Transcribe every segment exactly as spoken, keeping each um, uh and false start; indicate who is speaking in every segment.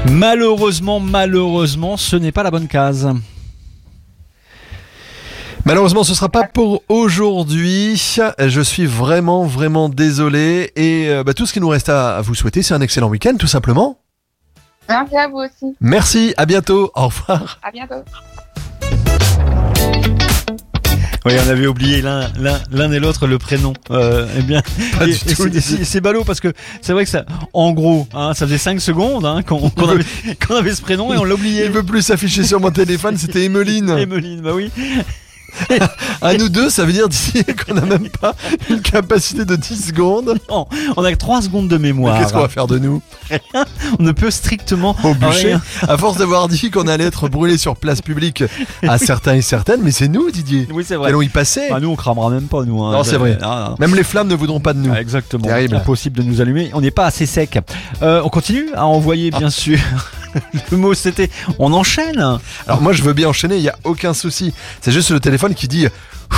Speaker 1: Malheureusement, malheureusement, ce n'est pas la bonne case.
Speaker 2: Malheureusement, ce ne sera pas pour aujourd'hui. Je suis vraiment, vraiment désolé. Et euh, bah, tout ce qui nous reste à vous souhaiter, c'est un excellent week-end, tout simplement.
Speaker 3: Merci à vous aussi.
Speaker 2: Merci, à bientôt. Au revoir.
Speaker 3: À bientôt.
Speaker 1: Oui, on avait oublié l'un, l'un, l'un et l'autre le prénom. Euh, eh bien,
Speaker 2: Pas
Speaker 1: et,
Speaker 2: du
Speaker 1: et
Speaker 2: tout.
Speaker 1: c'est, c'est, c'est ballot parce que c'est vrai que ça, en gros, hein, ça faisait cinq secondes hein, qu'on, qu'on, avait, qu'on avait ce prénom et on l'a oublié.
Speaker 2: Il veut plus s'afficher sur mon téléphone, c'était Emeline.
Speaker 1: Emeline, bah oui.
Speaker 2: À nous deux, ça veut dire d'ici qu'on n'a même pas une capacité de dix secondes.
Speaker 1: Non, on a que trois secondes de mémoire.
Speaker 2: Mais qu'est-ce qu'on va faire de nous?
Speaker 1: On ne peut strictement
Speaker 2: Au bûcher,
Speaker 1: rien.
Speaker 2: à force d'avoir dit qu'on allait être brûlé sur place publique à certains et certaines, mais c'est nous, Didier,
Speaker 1: Oui, c'est
Speaker 2: qui
Speaker 1: vrai.
Speaker 2: allons y passer.
Speaker 1: Ah, nous, on cramera même pas, nous. Hein.
Speaker 2: Non, c'est vrai.
Speaker 1: Ah, non.
Speaker 2: Même les flammes ne voudront pas de nous.
Speaker 1: Ah, exactement.
Speaker 2: Terrible.
Speaker 1: Impossible de nous allumer. On n'est pas assez sec. Euh, on continue à envoyer, bien sûr. Le mot c'était. On enchaîne.
Speaker 2: Alors moi, je veux bien enchaîner, il n'y a aucun souci. C'est juste le téléphone qui dit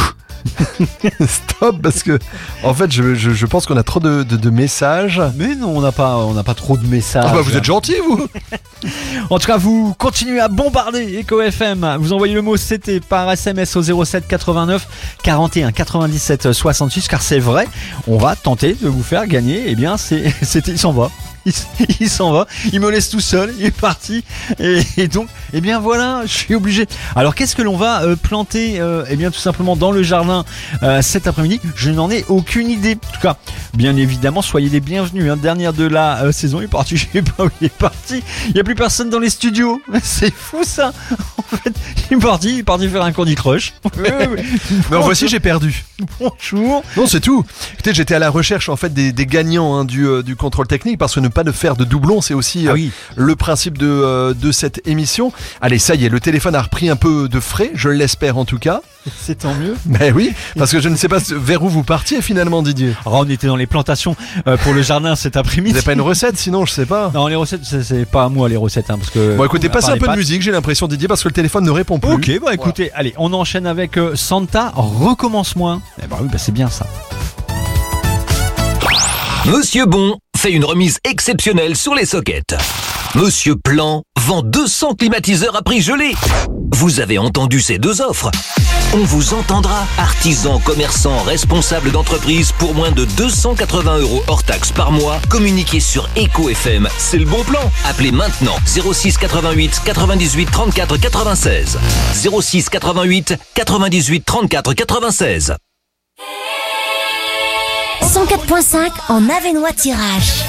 Speaker 2: stop, parce que en fait, je, je, je pense qu'on a trop de, de, de messages.
Speaker 1: Mais non, on n'a pas, on n'a pas trop de messages.
Speaker 2: Ah bah vous êtes gentils, vous.
Speaker 1: En tout cas, vous continuez à bombarder Echo F M. Vous envoyez le mot C T par S M S au zéro sept quatre-vingt-neuf quarante et un quatre-vingt-dix-sept soixante-six, car c'est vrai, on va tenter de vous faire gagner. Eh bien, c'est, c'était, il s'en va. Il, il s'en va, il me laisse tout seul, il est parti. Et, et donc, eh bien voilà, je suis obligé. Alors, qu'est-ce que l'on va euh, planter euh, Eh bien, tout simplement dans le jardin euh, cet après-midi. Je n'en ai aucune idée. En tout cas, bien évidemment, soyez les bienvenus. Hein. Dernière de la euh, saison, il est parti. Je sais pas où il est parti. Il n'y a plus personne dans les studios. C'est fou ça. En fait, il est parti, il est parti faire un Candy Crush.
Speaker 2: Mais en voici, j'ai perdu.
Speaker 1: Bonjour.
Speaker 2: Non, c'est tout. Écoutez, j'étais à la recherche en fait des, des gagnants hein, du, euh, du contrôle technique, parce que ne pas de faire de doublons, c'est aussi euh,
Speaker 1: Ah oui.
Speaker 2: le principe de, euh, de cette émission. Allez, ça y est, le téléphone a repris un peu de frais, je l'espère en tout cas.
Speaker 1: C'est tant mieux.
Speaker 2: Ben oui, parce que je ne sais pas vers où vous partiez finalement, Didier.
Speaker 1: Alors, on était dans les plantations euh, pour le jardin cet après-midi.
Speaker 2: Vous n'avez pas une recette sinon, je sais pas.
Speaker 1: Non, les recettes, c'est, c'est pas à moi les recettes, hein, parce que.
Speaker 2: Bon, écoutez,
Speaker 1: à
Speaker 2: passez
Speaker 1: part
Speaker 2: un
Speaker 1: les
Speaker 2: peu de
Speaker 1: pâtes.
Speaker 2: musique, j'ai l'impression, Didier, parce que le téléphone ne répond plus.
Speaker 1: Ok, bah écoutez, allez, on enchaîne avec euh, Santa, recommence-moi. Eh bah oui, bah c'est bien ça.
Speaker 4: Monsieur Bon fait une remise exceptionnelle sur les sockets. Monsieur Plan vend deux cents climatiseurs à prix gelé. Vous avez entendu ces deux offres? On vous entendra. Artisan, commerçant, responsable d'entreprise pour moins de deux cent quatre-vingts euros hors taxe par mois. Communiquez sur Echo F M. C'est le bon plan. Appelez maintenant zéro six quatre-vingt-huit quatre-vingt-dix-huit trente-quatre quatre-vingt-seize. zéro six quatre-vingt-huit quatre-vingt-dix-huit trente-quatre quatre-vingt-seize.
Speaker 5: cent quatre virgule cinq en Avesnois Tirage.